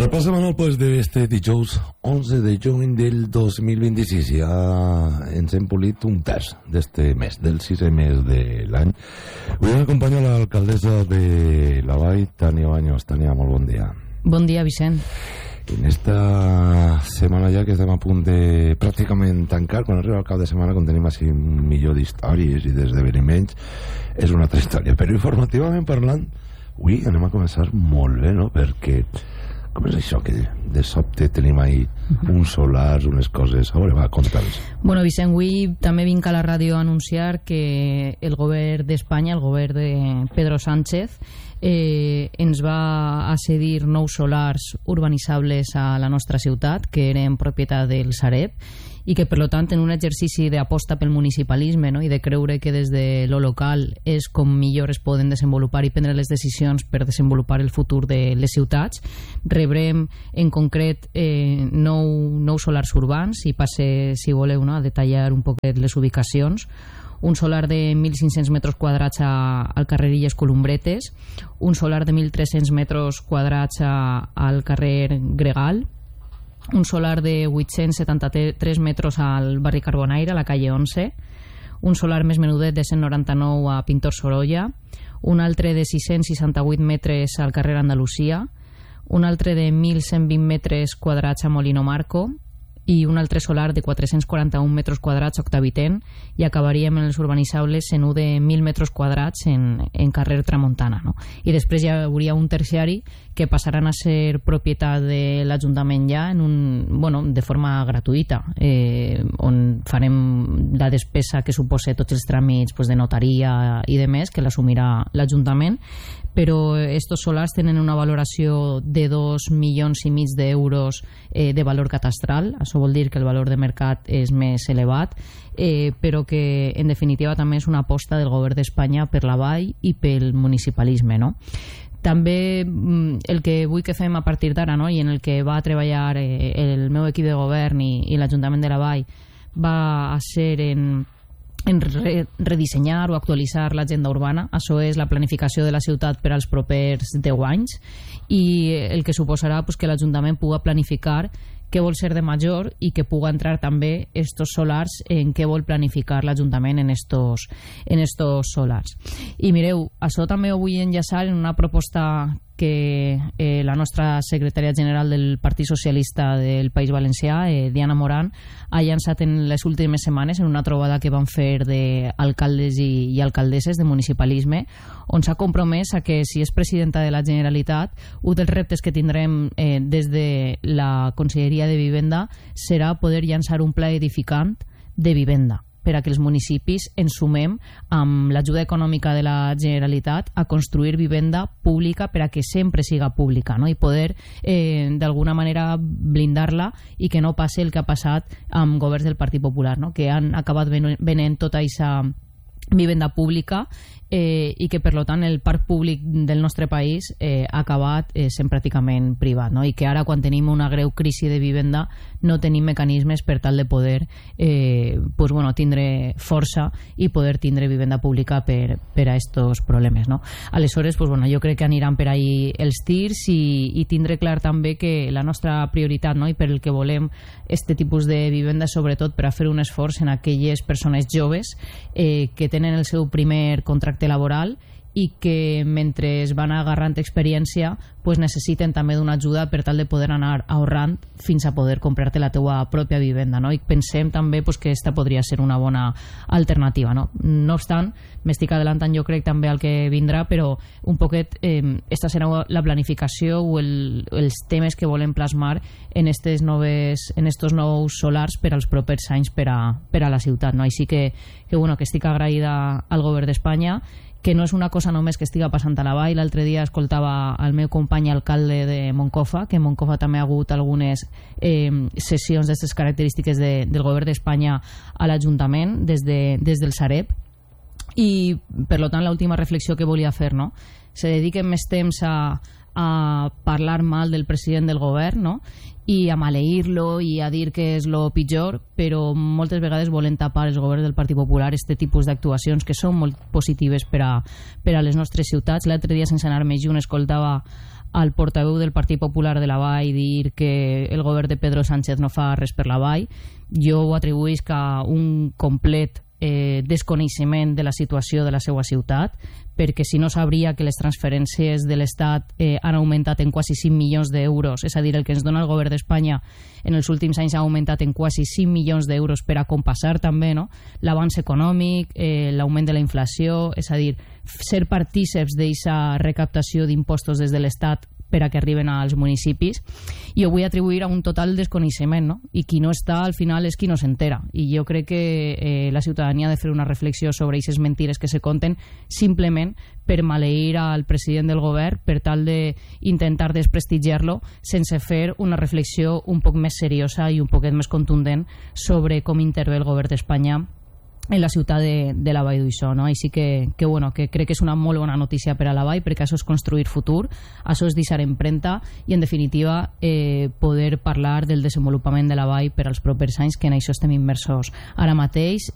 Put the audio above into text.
Repàs semanal pues, d'este dijous 11 de juny del 2026. Ja ens hem polit un terç d'este mes, del 6è mes de l'any. Avui ens acompanya l'alcaldessa de la Vall, Tània Baños. Tània, molt bon dia. Bon dia, Vicent. En esta setmana ja que estem a punt de pràcticament tancar, quan arriba el cap de setmana, quan tenim així un milió d'històries i d'esdeveniments, és una altra història. Però informativament parlant, avui anem a començar molt bé, no? Perquè com és això que de sobte tenim ahí uns solars, unes coses? A veure, va, conta'ns. Bueno, Vicent, avui també vinc a la ràdio a anunciar que el govern d'Espanya, el govern de Pedro Sánchez, ens va a cedir nous solars urbanitzables a la nostra ciutat, que eren propietat del Sareb, i que per tant en un exercici d'aposta pel municipalisme, no? I de creure que des de lo local és com millor es poden desenvolupar i prendre les decisions per desenvolupar el futur de les ciutats, rebrem en concret nous solars urbans, i passe, si voleu, no? A detallar un poquet les ubicacions. Un solar de 1.500 metres quadrats al carrer Illes Columbretes, un solar de 1.300 metres quadrats al carrer Gregal, un solar de 873 metres al barri Carbonaire, a la calle 11, un solar més menudet de 199 a Pintor Sorolla, un altre de 668 metres al carrer Andalusia, un altre de 1.120 metres quadrats a Molino Marco i un altre solar de 441 metres quadrats a Octavitent, i acabaríem en els urbanitzables en un de 1.000 metres quadrats en carrer Tramuntana, no? I després ja hi hauria un terciari que passaran a ser propietat de l'Ajuntament ja de forma gratuïta, on farem la despesa que suposa tots els tràmits de notaria i de més, que l'assumirà l'Ajuntament. Però estos solars tenen una valoració de 2,5 milions d'euros de valor catastral. Això vol dir que el valor de mercat és més elevat, però que en definitiva també és una aposta del govern d'Espanya per la Vall i pel municipalisme, no? També el que vull que fem a partir d'ara, no? I en el que va treballar el meu equip de govern i l'Ajuntament de la Vall, va a ser en redissenyar o actualitzar l'agenda urbana. Això és la planificació de la ciutat per als propers 10 anys, i el que suposarà que l'Ajuntament pugui planificar què vol ser de major i que pugui entrar també estos solars en què vol planificar l'Ajuntament en estos solars. I mireu, això també ho vull enllaçar en una proposta que la nostra secretària general del Partit Socialista del País Valencià, Diana Morán, ha llançat en les últimes setmanes en una trobada que van fer d'alcaldes i alcaldesses de municipalisme, on s'ha compromès a que, si és presidenta de la Generalitat, un dels reptes que tindrem des de la Conselleria de Vivenda serà poder llançar un pla edificant de vivenda, per a que els municipis ens sumem amb l'ajuda econòmica de la Generalitat a construir vivenda pública per a que sempre siga pública, no? I poder d'alguna manera blindar-la i que no passi el que ha passat amb governs del Partit Popular, no? Que han acabat venent tota aquesta vivenda pública i que per tant el parc públic del nostre país ha acabat sent pràcticament privat, no? I que ara, quan tenim una greu crisi de vivenda, no tenim mecanismes per tal de poder tindre força i poder tindre vivenda pública per a estos problemes, no? Aleshores, jo crec que aniran per ahí els tirs, i tindre clar també que la nostra prioritat, no? I per el que volem este tipus de vivenda, sobretot per a fer un esforç en aquelles persones joves que tenen el seu primer contracte laboral i que mentre es van agarrant experiència necessiten també d'una ajuda per tal de poder anar ahorrant fins a poder comprar-te la teua pròpia vivenda, no? I pensem també que aquesta podria ser una bona alternativa, no? No obstant, m'estic adelantant jo crec també al que vindrà, però un poquet esta serà la planificació o els temes que volem plasmar en estos nous solars per als propers anys per a la ciutat, no? Així que estic agraïda al govern d'Espanya, que no és una cosa només que estiga passant a la Vall. L'altre dia escoltava el meu company alcalde de Moncofa, que en Moncofa també ha hagut algunes sessions d'aquestes característiques del govern d'Espanya a l'Ajuntament des del Sareb, i per tant l'última reflexió que volia fer, no? Se dediquen més temps a parlar mal del president del govern, no? I a maleir-lo i a dir que és lo pitjor, però moltes vegades volen tapar els governs del Partit Popular este tipus d'actuacions que són molt positives per a les nostres ciutats. L'altre dia, sense anar més lluny, escoltava al portaveu del Partit Popular de la Vall dir que el govern de Pedro Sánchez no fa res per la Vall. Jo ho atribuïsc a un complet desconeixement de la situació de la seva ciutat, perquè si no sabria que les transferències de l'Estat han augmentat en quasi 5 milions d'euros, és a dir, el que ens dona el govern d'Espanya en els últims anys ha augmentat en quasi 5 milions d'euros per a compassar també, no?, l'avanç econòmic, l'augment de la inflació, és a dir, ser partíceps d'aquesta recaptació d'impostos des de l'Estat per a que arriben als municipis, i ho vull atribuir a un total desconeixement, no? I qui no està al final és qui no s'entera, i jo crec que la ciutadania ha de fer una reflexió sobre aquestes mentires que se conten simplement per maleir al president del govern per tal d'intentar desprestigiar-lo sense fer una reflexió un poc més seriosa i un poquet més contundent sobre com intervé el govern d'Espanya en la ciutat de la Vall d'Uixó, no? Així que crec que és una molt bona notícia per a la Vall, perquè això és construir futur, això és deixar empremta i, en definitiva, poder parlar del desenvolupament de la Vall per als propers anys, que en això estem immersos ara mateix.